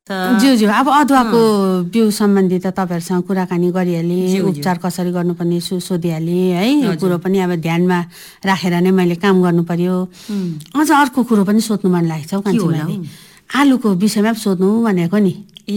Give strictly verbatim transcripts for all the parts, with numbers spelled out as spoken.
ज्यू ज्यू अब अदुवाको बिउ सम्बन्धी त तपाईँहरूसँग कुराकानी गरिहालेँ, उपचार कसरी गर्नुपर्ने सोधिहालेँ है, यो कुरो पनि अब ध्यानमा राखेर नै मैले काम गर्नु पर्यो। अझ अर्को कुरो पनि सोध्नु मन लागेको छ हौ कान्छी, आलुको विषयमा सोध्नु भनेको नि।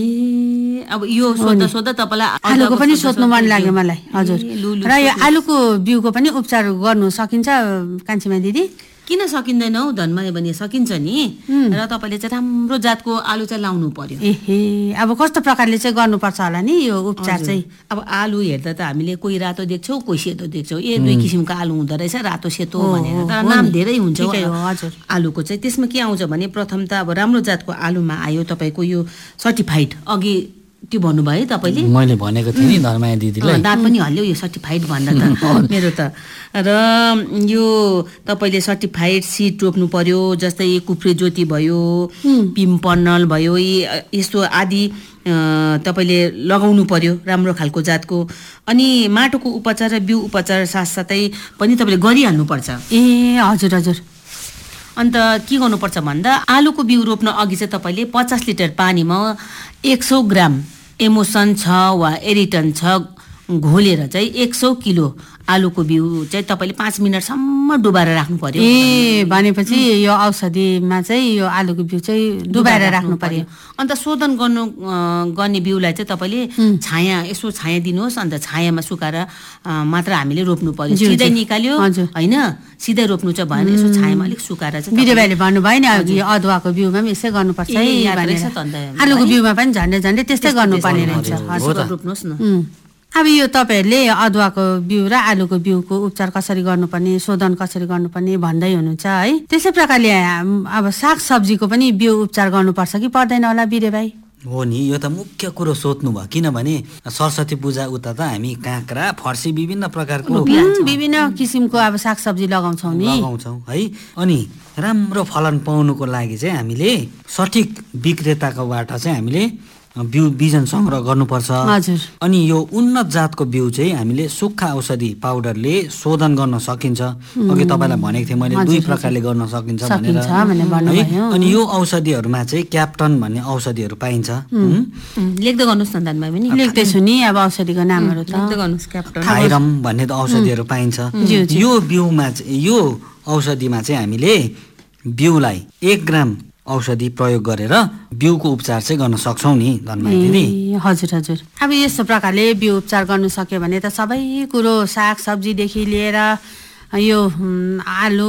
ए अब यो सोध्दा सोध्दा तपाईँलाई आलुको पनि सोध्नु मन लाग्यो मलाई। हजुर, र यो आलुको बिउको पनि उपचार गर्नु सकिन्छ कान्छीमा दिदी? किन सकिँदैन हौ धनमाया बहिनी, सकिन्छ नि। र तपाईँले चाहिँ राम्रो जातको आलु चाहिँ लाउनु पर्यो। एहे, अब कस्तो प्रकारले चाहिँ गर्नुपर्छ होला नि यो उपचार चाहिँ? अब आलु हेर्दा त हामीले कोही रातो देख्छौँ, कोही सेतो देख्छौँ। ए दुई किसिमको आलु हुँदो रहेछ, रातो सेतो भनेर। तर नाम धेरै हुन्छ आलुको चाहिँ। त्यसमा के आउँछ भने प्रथम त अब राम्रो जातको आलुमा आयो तपाईँको यो सर्टिफाइड, अघि त्यो भन्नुभयो है तपाईँले, मैले भनेको थिएँ नि धर्माया दिदीलाई। दाँत पनि हल्यो यो सर्टिफाइड भन्दा त मेरो त। र यो तपाईँले सर्टिफाइड सिड रोप्नु पर्यो, जस्तै कुफ्रे ज्योति भयो, पिम्पन्नल भयो, यस्तो आदि तपाईँले लगाउनु पर्यो राम्रो खालको जातको। अनि माटोको उपचार र बिउ उपचार साथसाथै पनि तपाईँले गरिहाल्नुपर्छ। ए हजुर हजुर। अन्त के गर्नुपर्छ भन्दा आलुको बिउ रोप्न अघि चाहिँ तपाईँले पचास लिटर पानीमा एक सौ ग्राम एमोसन छ वा एरिटन छ घोलेर चाहिँ एक सौ किलो आलुको बिउ चाहिँ तपाईँले पाँच मिनटसम्म डुबाएर राख्नु पर्यो। ए भनेपछि यो औषधिमा चाहिँ यो आलुको बिउ चाहिँ डुबाएर राख्नु पर्यो। अन्त शोधन गर्नु गर्ने बिउलाई चाहिँ तपाईँले छाया, यसो छाया दिनुहोस्, अन्त छायामा सुकाएर मात्र हामीले रोप्नु पर्यो। सिधै निकाल्यो होइन, सिधै रोप्नु चाहिँ भएन, यसो छायामा अलिक सुकाएर चाहिँ। बिरुवाले भन्नुभयो नि अघि अदुवाको बिउमा पनि यसै गर्नुपर्छ है भनेर, आलुको बिउमा पनि झन्डै झन्डै त्यस्तै गर्नुपर्ने रहेछ। रोप्नुहोस् न। अब यो तपाईँहरूले अदुवाको बिउ र आलुको बिउको उपचार कसरी गर्नुपर्ने, शोधन कसरी गर्नुपर्ने भन्दै हुनुहुन्छ है। त्यसै प्रकारले अब साग सब्जीको पनि बिउ उपचार गर्नुपर्छ कि पर्दैन होला बिरे भाइ? हो नि, यो त मुख्य कुरो सोध्नु भयो। किनभने सरस्वती पूजा उता त हामी काँक्रा, फर्सी विभिन्न प्रकारको विभिन्न किसिमको अब साग सब्जी लगाउँछौँ नि, लगाउँछौँ है। अनि राम्रो फलन पाउनुको लागि चाहिँ हामीले सठिक विक्रेताकोबाट चाहिँ हामीले बिउ बिजन सङ्ग्रह गर्नुपर्छ। हजुर। अनि यो उन्नत जातको बिउ चाहिँ हामीले सुक्खा औषधि पाउडरले शोधन गर्न सकिन्छ। अघि तपाईँलाई भनेको थिएँ मैले दुई प्रकारले गर्न सकिन्छ भनेर है। अनि यो औषधिहरूमा चाहिँ क्याप्टन भन्ने औषधिहरू पाइन्छ। लेख्दै गर्नुहोस् न दानमा पनि। लेख्दैछु नि अब औषधिको नामहरू त। लेख्दै गर्नुहोस् क्याप्टन। थाइरम भन्ने औषधिहरू पाइन्छ। यो बिउमा यो औषधिमा चाहिँ हामीले बिउलाई एक ग्राम औषधि प्रयोग गरेर बिउको उपचार चाहिँ गर्न सक्छौँ नि धनमाया दिदी। हजुर हजुर। अब यस्तो प्रकारले बिउ उपचार गर्नु सक्यो भने त सबै कुरो साग सब्जीदेखि लिएर यो आलु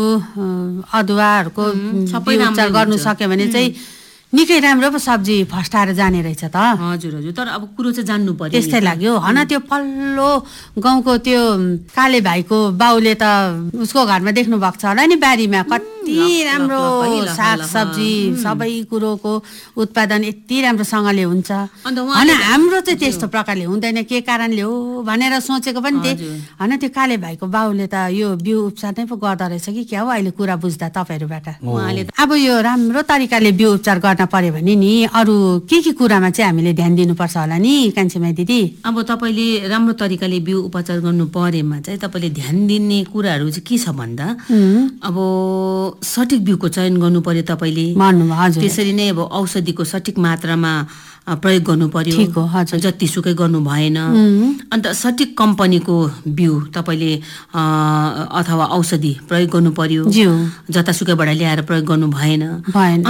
अदुवाहरूको सबै उपचार गर्नु सक्यो भने चाहिँ निकै राम्रो पो सब्जी फस्टाएर जाने रहेछ त। हजुर हजुर। तर अब कुरो चाहिँ जान्नु पर्यो। त्यस्तै लाग्यो हन। त्यो पल्लो गाउँको त्यो काले भाइको बाउले त उसको घरमा देख्नु भएको छ होला नि, बारीमा कति राम्रो साग सब्जी सबै कुरोको उत्पादन यति राम्रोसँगले हुन्छ। होइन हाम्रो चाहिँ त्यस्तो प्रकारले हुँदैन, के कारणले हो भनेर सोचेको पनि थिएँ। होइन त्यो काले भाइको बाउले त यो बिउ उपचार नै पो गर्दो रहेछ कि क्या हो अहिले कुरा बुझ्दा तपाईँहरूबाट। अब यो राम्रो तरिकाले बिउ उपचार गर्न पर्यो भने नि अरू के के कुरामा चाहिँ हामीले ध्यान दिनुपर्छ होला नि कान्छीमा दिदी? अब तपाईँले राम्रो तरिकाले बिउ उपचार गर्नु परेमा चाहिँ तपाईँले ध्यान दिने कुराहरू चाहिँ के छ भन्दा अब सठिक बिउको चयन गर्नु पर्यो तपाईँले। त्यसरी नै अब औषधिको सठिक मात्रामा प्रयोग गर्नु पर्यो, जतिसुकै गर्नु भएन। अन्त सठिक कम्पनीको बिउ तपाईँले अथवा औषधि प्रयोग गर्नु पर्यो, जतासुकैबाट ल्याएर प्रयोग गर्नु भएन।